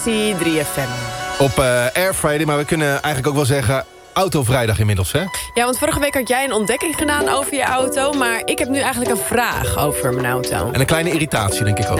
3FM. Op Air Friday, maar we kunnen eigenlijk ook wel zeggen Autovrijdag inmiddels, hè? Ja, want vorige week had jij een ontdekking gedaan over je auto, maar ik heb nu eigenlijk een vraag over mijn auto. En een kleine irritatie, denk ik ook.